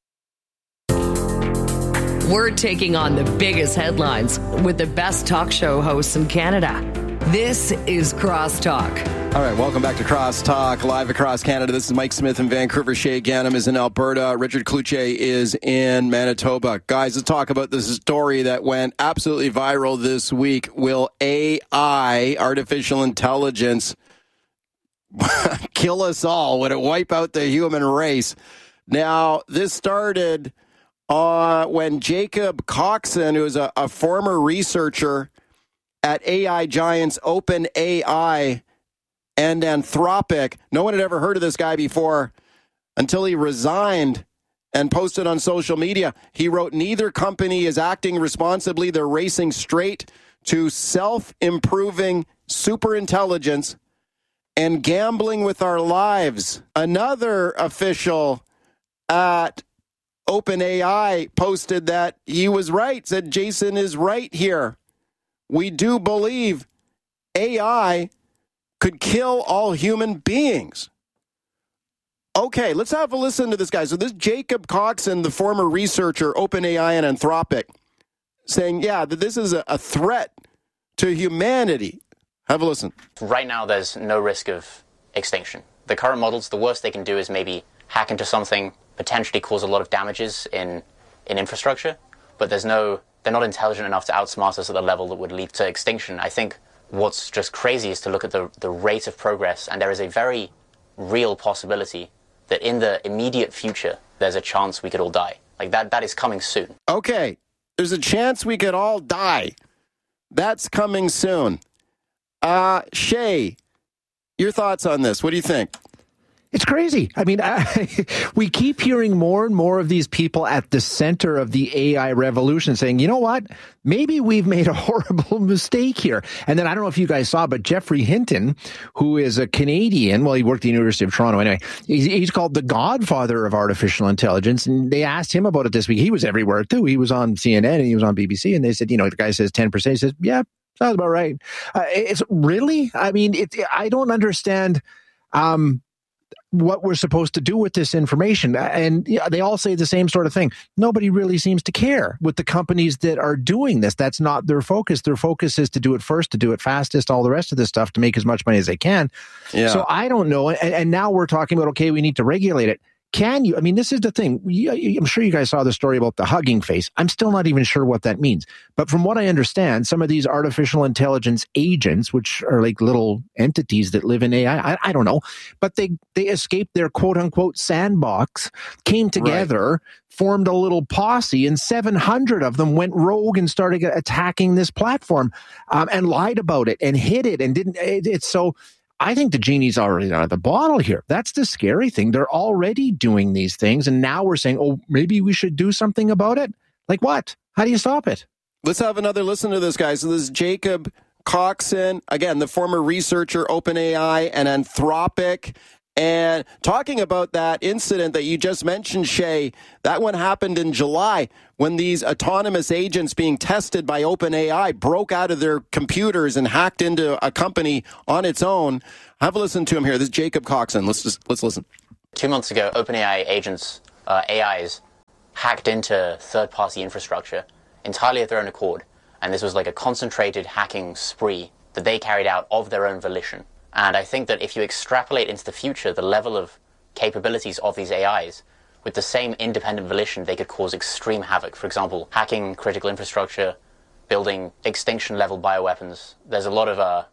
We're taking on the biggest headlines with the best talk show hosts in Canada. This is Crosstalk. All right, welcome back to Crosstalk, live across Canada. This is Mike Smith in Vancouver. Shay Ganem is in Alberta. Richard Cloutier is in Manitoba. Guys, let's talk about this story that went absolutely viral this week. Will AI, artificial intelligence, kill us all? Would it wipe out the human race? Now, this started when Jacob Coxon, who is a former researcher at AI giants OpenAI and Anthropic. No one had ever heard of this guy before until he resigned and posted on social media. He wrote, "Neither company is acting responsibly. They're racing straight to self-improving superintelligence and gambling with our lives." Another official at OpenAI posted that he was right, said Jason is right here. We do believe AI could kill all human beings. Okay, let's have a listen to this guy. So this Jacob Coxon, the former researcher, OpenAI and Anthropic, saying, yeah, that this is a threat to humanity. Have a listen. Right now, there's no risk of extinction. The current models, the worst they can do is maybe hack into something, potentially cause a lot of damages in infrastructure, but they're not intelligent enough to outsmart us at the level that would lead to extinction. I think what's just crazy is to look at the rate of progress, and there is a very real possibility that in the immediate future, there's a chance we could all die. Like that is coming soon. Okay, there's a chance we could all die. That's coming soon. Shay, your thoughts on this? What do you think? It's crazy. I mean, we keep hearing more and more of these people at the center of the AI revolution saying, you know what, maybe we've made a horrible mistake here. And then I don't know if you guys saw, but Geoffrey Hinton, who is a Canadian, well, he worked at the University of Toronto anyway, he's called the godfather of artificial intelligence. And they asked him about it this week. He was everywhere too. He was on CNN and he was on BBC, and they said, the guy says 10%. He says, yeah, sounds about right. It's really, I mean, I don't understand. what we're supposed to do with this information. And they all say the same sort of thing. Nobody really seems to care with the companies that are doing this. That's not their focus. Their focus is to do it first, to do it fastest, all the rest of this stuff to make as much money as they can. Yeah. So I don't know. And now we're talking about, okay, we need to regulate it. Can you? I mean, this is the thing. I'm sure you guys saw the story about the Hugging Face. I'm still not even sure what that means. But from what I understand, some of these artificial intelligence agents, which are like little entities that live in AI, I don't know, but they escaped their quote-unquote sandbox, came together, formed a little posse, and 700 of them went rogue and started attacking this platform and lied about it and hid it and didn't. It's so... I think the genie's already out of the bottle here. That's the scary thing. They're already doing these things, and now we're saying, oh, maybe we should do something about it? Like what? How do you stop it? Let's have another listen to this, guys. So this is Jacob Coxon, again, the former researcher, OpenAI and Anthropic, and talking about that incident that you just mentioned, Shay. That one happened in July when these autonomous agents being tested by OpenAI broke out of their computers and hacked into a company on its own. Have a listen to him here. This is Jacob Coxon. Let's listen. 2 months ago, OpenAI agents, AIs, hacked into third-party infrastructure entirely of their own accord. And this was like a concentrated hacking spree that they carried out of their own volition. And I think that if you extrapolate into the future the level of capabilities of these AIs, with the same independent volition, they could cause extreme havoc. For example, hacking critical infrastructure, building extinction-level bioweapons. There's a lot of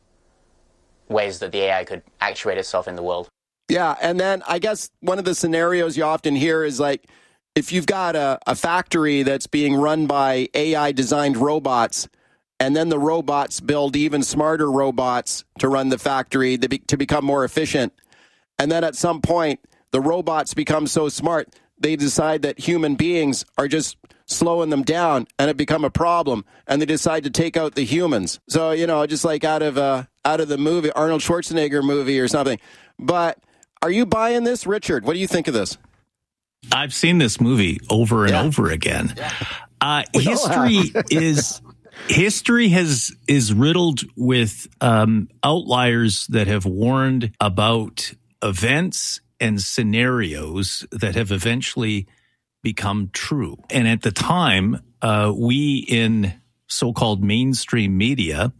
ways that the AI could actuate itself in the world. Yeah, and then I guess one of the scenarios you often hear is like, if you've got a factory that's being run by AI-designed robots, and then the robots build even smarter robots to run the factory to become more efficient. And then at some point, the robots become so smart, they decide that human beings are just slowing them down, and it become a problem. And they decide to take out the humans. So, you know, just like out of the movie, Arnold Schwarzenegger movie or something. But are you buying this, Richard? What do you think of this? I've seen this movie over and over again. History is riddled with outliers that have warned about events and scenarios that have eventually become true. And at the time, we in so-called mainstream media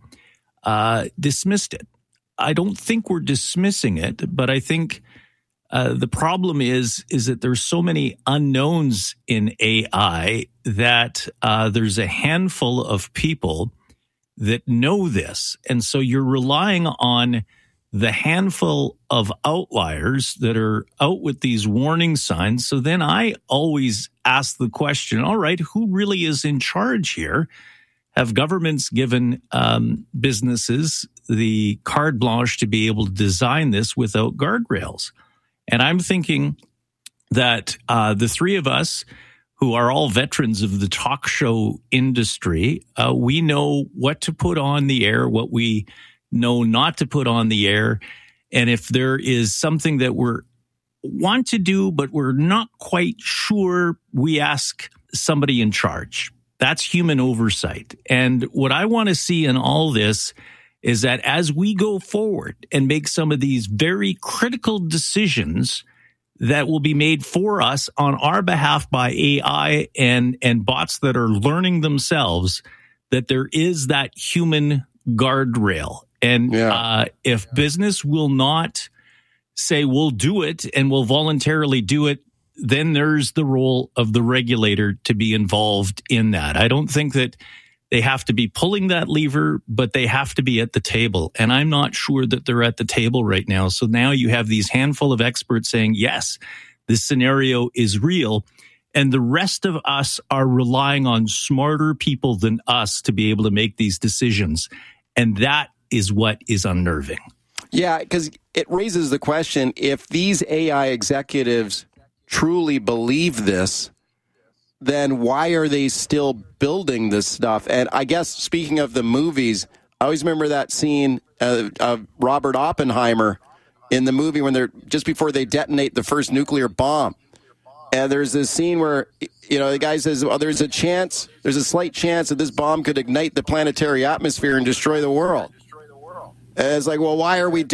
dismissed it. I don't think we're dismissing it, but I think the problem is that there's so many unknowns in AI that there's a handful of people that know this. And so you're relying on the handful of outliers that are out with these warning signs. So then I always ask the question, all right, who really is in charge here? Have governments given businesses the carte blanche to be able to design this without guardrails? And I'm thinking that the three of us who are all veterans of the talk show industry, we know what to put on the air, what we know not to put on the air. And if there is something that we want to do, but we're not quite sure, we ask somebody in charge. That's human oversight. And what I want to see in all this is that as we go forward and make some of these very critical decisions that will be made for us on our behalf by AI and bots that are learning themselves, that there is that human guardrail. And if business will not say we'll do it and will voluntarily do it, then there's the role of the regulator to be involved in that. I don't think that they have to be pulling that lever, but they have to be at the table. And I'm not sure that they're at the table right now. So now you have these handful of experts saying, yes, this scenario is real. And the rest of us are relying on smarter people than us to be able to make these decisions. And that is what is unnerving. Yeah, because it raises the question, if these AI executives truly believe this, then why are they still building this stuff? And I guess, speaking of the movies, I always remember that scene of Robert Oppenheimer in the movie when they're just before they detonate the first nuclear bomb. And there's this scene where, you know, the guy says, well, there's a slight chance that this bomb could ignite the planetary atmosphere and destroy the world. It's like, well, why are we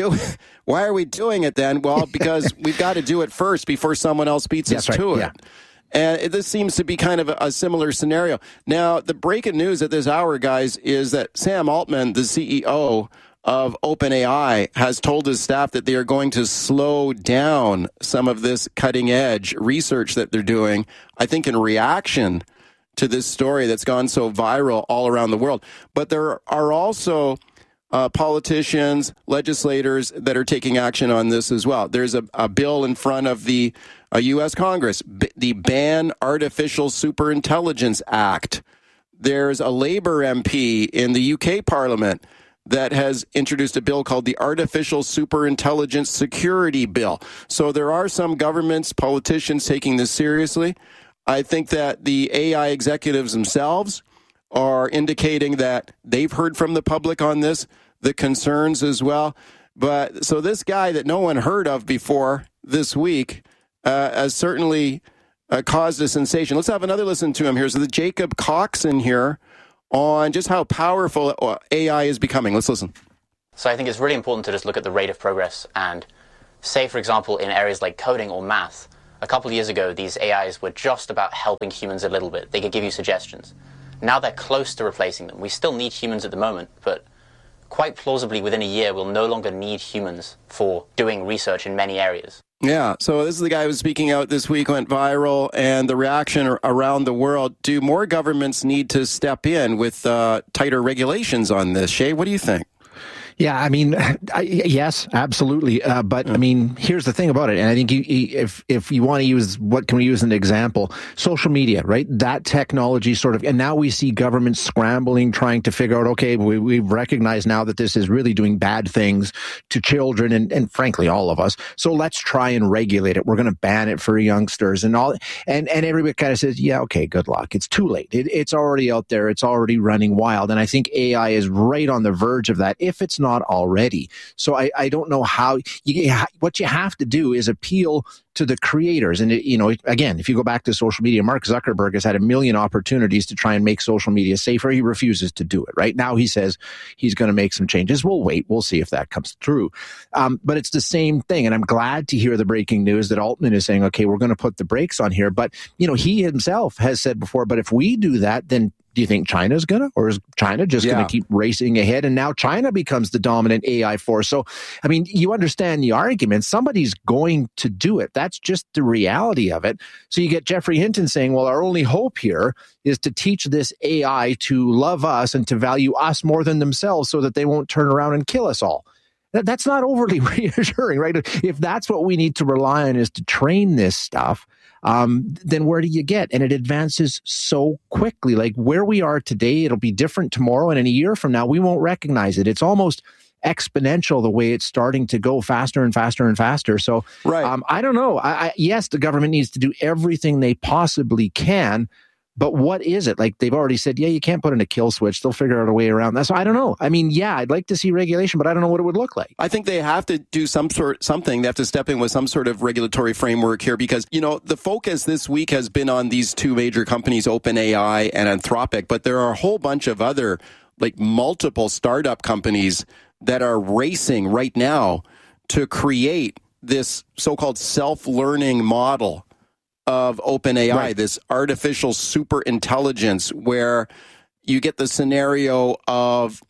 doing it then? Well, because we've got to do it first before someone else beats us to it. Yeah. And this seems to be kind of a similar scenario. Now, the breaking news at this hour, guys, is that Sam Altman, the CEO of OpenAI, has told his staff that they are going to slow down some of this cutting-edge research that they're doing, I think in reaction to this story that's gone so viral all around the world. But there are also politicians, legislators that are taking action on this as well. There's a bill in front of the U.S. Congress, the Ban Artificial Superintelligence Act. There's a Labour MP in the UK Parliament that has introduced a bill called the Artificial Superintelligence Security Bill. So there are some governments, politicians taking this seriously. I think that the AI executives themselves are indicating that they've heard from the public on this, the concerns as well. But so this guy that no one heard of before this week has certainly caused a sensation. Let's have another listen to him here. So the Jacob Coxon here on just how powerful AI is becoming. Let's listen. So I think it's really important to just look at the rate of progress and say, for example, in areas like coding or math, a couple of years ago, these AIs were just about helping humans a little bit. They could give you suggestions. Now they're close to replacing them. We still need humans at the moment, but quite plausibly within a year, we'll no longer need humans for doing research in many areas. Yeah, so this is the guy who was speaking out this week, went viral, and the reaction around the world. Do more governments need to step in with tighter regulations on this? Shay, what do you think? Yeah, I mean, yes, absolutely. But I mean, here's the thing about it. And I think if you want to use, what can we use as an example? Social media, right? That technology sort of, and now we see governments scrambling, trying to figure out, okay, we've recognized now that this is really doing bad things to children and frankly, all of us. So let's try and regulate it. We're going to ban it for youngsters and all. And everybody kind of says, yeah, okay, good luck. It's too late. It's already out there. It's already running wild. And I think AI is right on the verge of that, if it's not already. So I don't know how what you have to do is appeal to the creators. And, again, if you go back to social media, Mark Zuckerberg has had a million opportunities to try and make social media safer. He refuses to do it. Right now, he says he's going to make some changes. We'll wait. We'll see if that comes through. But it's the same thing. And I'm glad to hear the breaking news that Altman is saying, okay, we're going to put the brakes on here. But, he himself has said before, but if we do that, then do you think China's gonna, or is China just gonna keep racing ahead? And now China becomes the dominant AI force. So, I mean, you understand the argument. Somebody's going to do it. That's just the reality of it. So you get Geoffrey Hinton saying, well, our only hope here is to teach this AI to love us and to value us more than themselves so that they won't turn around and kill us all. That's not overly reassuring, right? If that's what we need to rely on is to train this stuff, then where do you get? And it advances so quickly. Like where we are today, it'll be different tomorrow, and in a year from now, we won't recognize it. It's almost exponential the way it's starting to go faster and faster and faster. So right. I don't know. Yes, the government needs to do everything they possibly can. But what is it? Like they've already said, yeah, you can't put in a kill switch. They'll figure out a way around that. So I don't know. I mean, yeah, I'd like to see regulation, but I don't know what it would look like. I think they have to do something. They have to step in with some sort of regulatory framework here because, the focus this week has been on these two major companies, OpenAI and Anthropic, but there are a whole bunch of other, like multiple startup companies that are racing right now to create this so-called self-learning model of OpenAI, right. This artificial super intelligence where you get the scenario of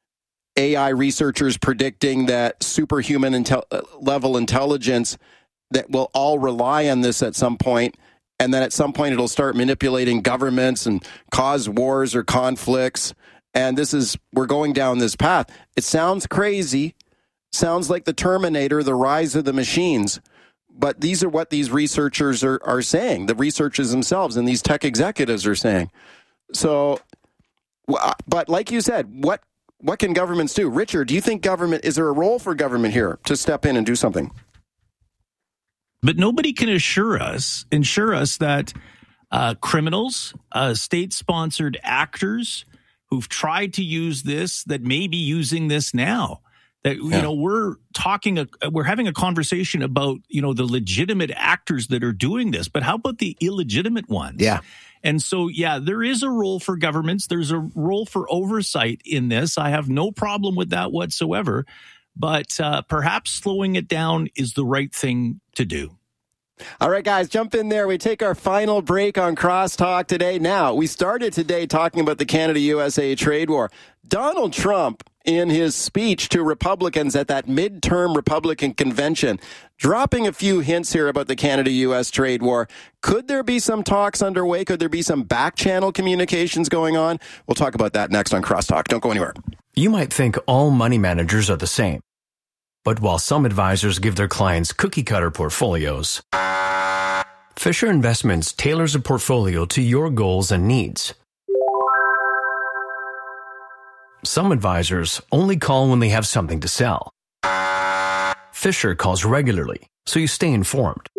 AI researchers predicting that superhuman level intelligence that will all rely on this at some point, and then at some point it'll start manipulating governments and cause wars or conflicts. And we're going down this path. It sounds crazy, sounds like the Terminator, the rise of the machines. But these are what these researchers are saying, the researchers themselves and these tech executives are saying. So, but like you said, what can governments do? Richard, do you think is there a role for government here to step in and do something? But nobody can ensure us that criminals, state-sponsored actors who've tried to use this, that may be using this now, that, we're having a conversation about, the legitimate actors that are doing this, but how about the illegitimate ones? Yeah. And so, yeah, there is a role for governments. There's a role for oversight in this. I have no problem with that whatsoever. But perhaps slowing it down is the right thing to do. All right, guys, jump in there. We take our final break on Crosstalk today. Now, we started today talking about the Canada-USA trade war. Donald Trump, in his speech to Republicans at that midterm Republican convention, dropping a few hints here about the Canada-US trade war. Could there be some talks underway? Could there be some back-channel communications going on? We'll talk about that next on Crosstalk. Don't go anywhere. You might think all money managers are the same. But while some advisors give their clients cookie-cutter portfolios, Fisher Investments tailors a portfolio to your goals and needs. Some advisors only call when they have something to sell. Fisher calls regularly, so you stay informed.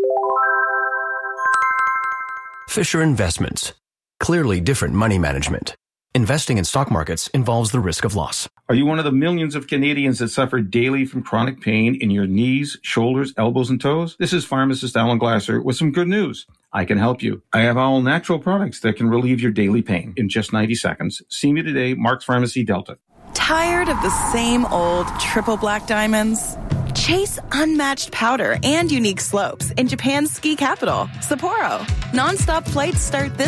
Fisher Investments. Clearly different money management. Investing in stock markets involves the risk of loss. Are you one of the millions of Canadians that suffer daily from chronic pain in your knees, shoulders, elbows, and toes? This is pharmacist Alan Glasser with some good news. I can help you. I have all natural products that can relieve your daily pain in just 90 seconds. See me today, Mark's Pharmacy, Delta. Tired of the same old triple black diamonds? Chase unmatched powder and unique slopes in Japan's ski capital, Sapporo. Non-stop flights start this